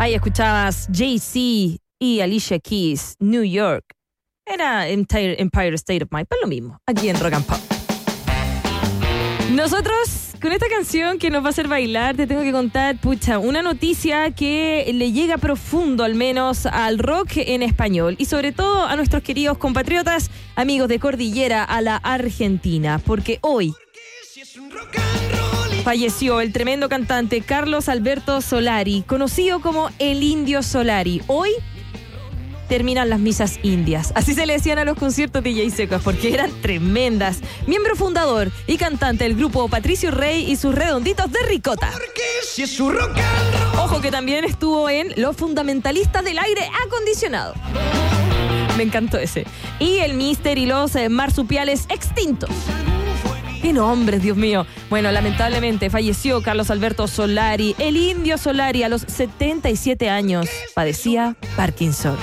Ahí escuchabas Jay-Z y Alicia Keys, New York. Era Empire State of Mind, pero lo mismo, aquí en Rock and Pop. Nosotros, con esta canción que nos va a hacer bailar, te tengo que contar, una noticia que le llega profundo, al menos, al rock en español. Y sobre todo a nuestros queridos compatriotas, amigos de Cordillera, a la Argentina. Porque hoy falleció el tremendo cantante Carlos Alberto Solari, conocido como el Indio Solari. Hoy terminan las misas indias. Así se le decían a los conciertos de DJ Secos, porque eran tremendas. Miembro fundador y cantante del grupo Patricio Rey y sus Redonditos de Ricota. Ojo que también estuvo en Los Fundamentalistas del Aire Acondicionado. Me encantó ese. Y el Mister y los Marsupiales Extintos. ¡Qué nombres, Dios mío! Bueno, lamentablemente falleció Carlos Alberto Solari, el Indio Solari, a los 77 años. Padecía Parkinson.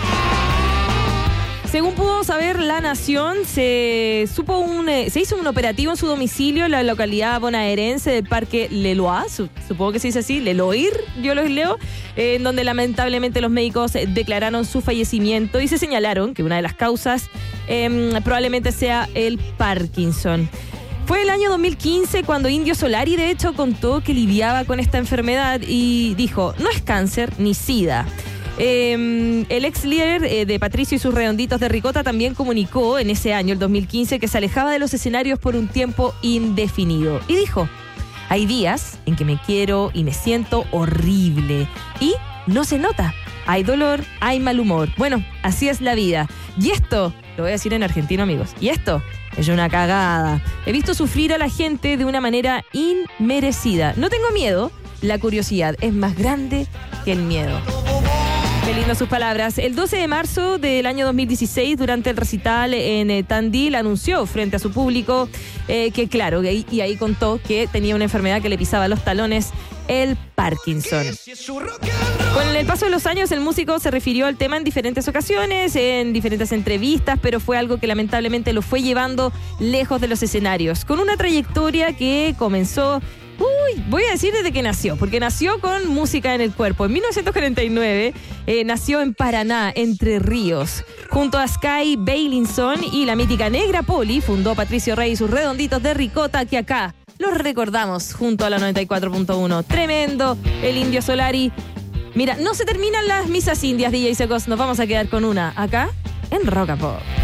Según pudo saber La Nación, se hizo un operativo en su domicilio en la localidad bonaerense del Parque Leloir, supongo que se dice así, Leloir, yo los leo, en donde lamentablemente los médicos declararon su fallecimiento y se señalaron que una de las causas probablemente sea el Parkinson. Fue el año 2015 cuando Indio Solari, de hecho, contó que lidiaba con esta enfermedad y dijo, no es cáncer ni SIDA. El ex líder de Patricio y sus Redonditos de Ricota también comunicó en ese año, el 2015, que se alejaba de los escenarios por un tiempo indefinido. Y dijo, hay días en que me quiero y me siento horrible. Y no se nota. Hay dolor, hay mal humor. Bueno, así es la vida. Y esto, lo voy a decir en argentino, amigos, y esto es una cagada. He visto sufrir a la gente de una manera inmerecida. No tengo miedo, la curiosidad es más grande que el miedo. Qué lindo sus palabras. El 12 de marzo del año 2016, durante el recital en Tandil, anunció frente a su público que, claro, y ahí contó que tenía una enfermedad que le pisaba los talones, el Parkinson. Con el paso de los años, el músico se refirió al tema en diferentes ocasiones, en diferentes entrevistas, pero fue algo que lamentablemente lo fue llevando lejos de los escenarios, con una trayectoria que comenzó, voy a decir desde que nació, porque nació con música en el cuerpo. En 1949 nació en Paraná, Entre Ríos. Junto a Sky Bailinson y la mítica Negra Poli, fundó Patricio Rey y sus Redonditos de Ricota, que acá los recordamos junto a la 94.1. Tremendo, el Indio Solari. Mira, no se terminan las misas indias, DJ Secos. Nos vamos a quedar con una acá en Rock and Pop.